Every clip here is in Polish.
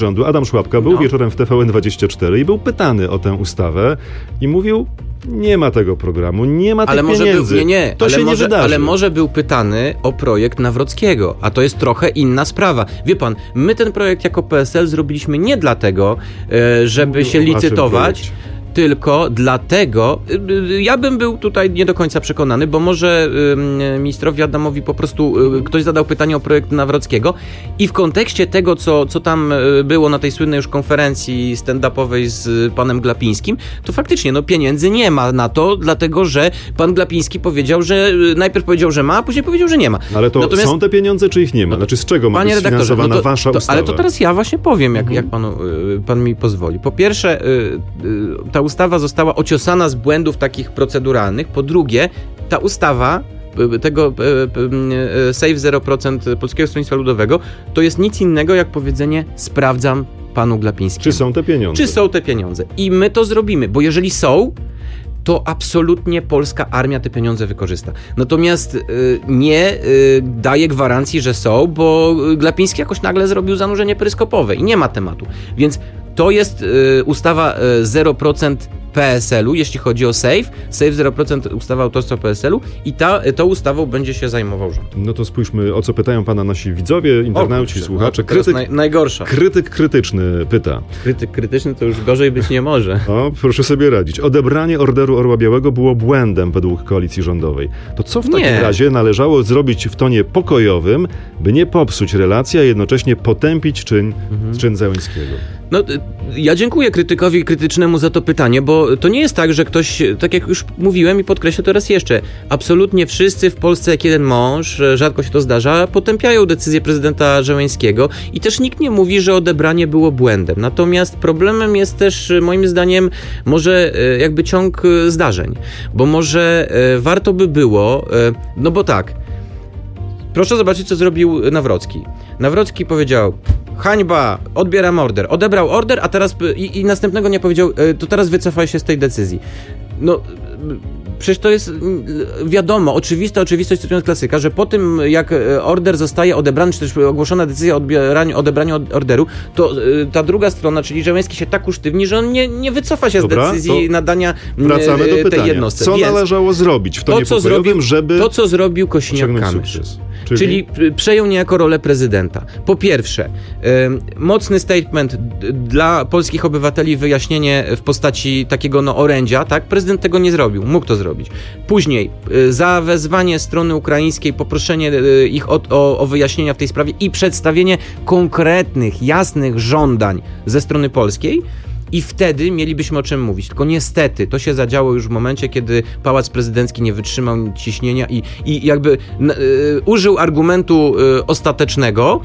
rządu Adam Szłapka był wieczorem w TVN24 i był pytany o tę ustawę i mówił, nie ma tego programu, nie ma tych pieniędzy. To się nie wydarzy. Ale może był pytany o projekt Nawrockiego, a to jest trochę inna sprawa. Wie pan, my ten projekt jako PSL zrobiliśmy nie dlatego, żeby się licytować, tylko dlatego, ja bym był tutaj nie do końca przekonany, bo może ministrowi Adamowi po prostu ktoś zadał pytanie o projekt Nawrockiego i w kontekście tego, co tam było na tej słynnej już konferencji stand-upowej z panem Glapińskim, to faktycznie pieniędzy nie ma na to, dlatego że pan Glapiński powiedział, że najpierw powiedział, że ma, a później powiedział, że nie ma. Ale to są te pieniądze, czy ich nie ma? Znaczy z czego ma być sfinansowana wasza ustawa? Ale to teraz ja właśnie powiem, jak pan mi pozwoli. Po pierwsze, ta ustawa została ociosana z błędów takich proceduralnych. Po drugie, ta ustawa tego Save 0% Polskiego Stronnictwa Ludowego to jest nic innego jak powiedzenie sprawdzam panu Glapińskiemu. Czy są te pieniądze? Czy są te pieniądze. I my to zrobimy, bo jeżeli są, to absolutnie polska armia te pieniądze wykorzysta. Natomiast nie daje gwarancji, że są, bo Glapiński jakoś nagle zrobił zanurzenie peryskopowe i nie ma tematu. Więc to jest ustawa 0% PSL-u, jeśli chodzi o Save 0% ustawa autorstwa PSL-u i tą ustawą będzie się zajmował rząd. No to spójrzmy, o co pytają pana nasi widzowie, internauci, słuchacze. Najgorsza. Krytyk krytyczny pyta. Krytyk krytyczny to już gorzej być nie może. O, proszę sobie radzić. Odebranie Orderu Orła Białego było błędem według koalicji rządowej. To co w takim razie należało zrobić w tonie pokojowym, by nie popsuć relacji, a jednocześnie potępić czyn Zełenskiego? No, ja dziękuję krytykowi krytycznemu za to pytanie, bo to nie jest tak, że ktoś, tak jak już mówiłem i podkreślę to raz jeszcze, absolutnie wszyscy w Polsce jak jeden mąż, rzadko się to zdarza, potępiają decyzję prezydenta Zełenskiego i też nikt nie mówi, że odebranie było błędem. Natomiast problemem jest też moim zdaniem może jakby ciąg zdarzeń, bo może warto by było, no bo tak, proszę zobaczyć, co zrobił Nawrocki. Nawrocki powiedział, hańba, odbieram order. Odebrał order, a teraz i następnego nie powiedział, to teraz wycofaj się z tej decyzji. No, przecież to jest wiadomo, oczywistość, cytując klasyka, że po tym, jak order zostaje odebrany, czy też ogłoszona decyzja o odebraniu orderu, to ta druga strona, czyli Zełenski się tak usztywni, że on nie wycofa się z decyzji nadania tej jednostce. Co należało zrobić w tonie pokojowym, żeby to, co zrobił Kosiniak-Kamysz. Czyli przejął niejako rolę prezydenta. Po pierwsze, mocny statement dla polskich obywateli, wyjaśnienie w postaci takiego orędzia, tak? Prezydent tego nie zrobił, mógł to zrobić. Później zawezwanie strony ukraińskiej, poproszenie ich o wyjaśnienia w tej sprawie i przedstawienie konkretnych, jasnych żądań ze strony polskiej. I wtedy mielibyśmy o czym mówić. Tylko niestety to się zadziało już w momencie, kiedy Pałac Prezydencki nie wytrzymał ciśnienia i jakby użył argumentu ostatecznego,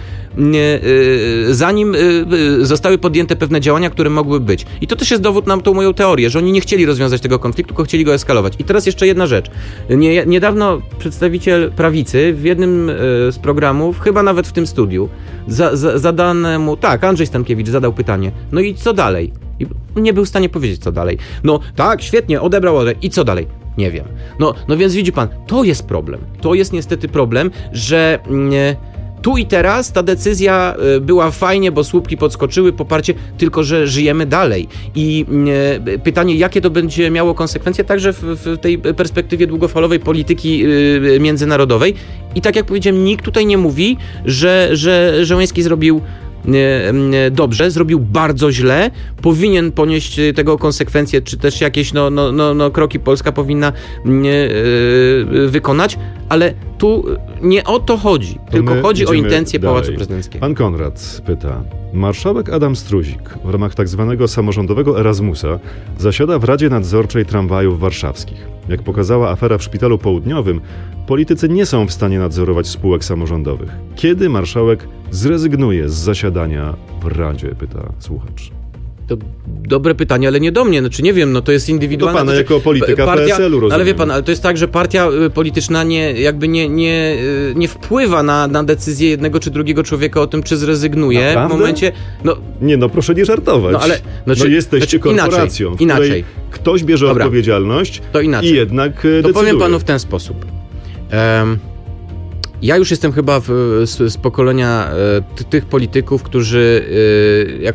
zanim zostały podjęte pewne działania, które mogły być. I to też jest dowód na tą moją teorię, że oni nie chcieli rozwiązać tego konfliktu, tylko chcieli go eskalować. I teraz jeszcze jedna rzecz. Niedawno przedstawiciel prawicy w jednym z programów, chyba nawet w tym studiu, zadanemu, Andrzej Stankiewicz zadał pytanie, no i co dalej? I nie był w stanie powiedzieć, co dalej. No tak, świetnie, odebrał order. I co dalej? Nie wiem. No więc widzi pan, to jest problem. To jest niestety problem, że tu i teraz ta decyzja była fajnie, bo słupki podskoczyły, poparcie, tylko że żyjemy dalej. I pytanie, jakie to będzie miało konsekwencje także w tej perspektywie długofalowej polityki międzynarodowej. I tak jak powiedziałem, nikt tutaj nie mówi, że Zełenski zrobił dobrze, zrobił bardzo źle, powinien ponieść tego konsekwencje, czy też jakieś kroki Polska powinna wykonać, ale tu nie o to chodzi, tylko chodzi o intencje Pałacu Prezydenckiego. Pan Konrad pyta, marszałek Adam Struzik w ramach tak zwanego samorządowego Erasmusa zasiada w Radzie Nadzorczej Tramwajów Warszawskich. Jak pokazała afera w Szpitalu Południowym, politycy nie są w stanie nadzorować spółek samorządowych. Kiedy marszałek zrezygnuje z zasiadania w Radzie, pyta słuchacz. To dobre pytanie, ale nie do mnie. Znaczy nie wiem, to jest indywidualne. To pana jako polityka PSL-u rozumiem. Ale wie pan, ale to jest tak, że partia polityczna nie wpływa na decyzję jednego czy drugiego człowieka o tym, czy zrezygnuje. Naprawdę? W momencie. Proszę nie żartować. Jesteście korporacją, w której ktoś bierze odpowiedzialność to inaczej. I jednak decyduje. To powiem panu w ten sposób. Ja już jestem chyba z pokolenia tych polityków, którzy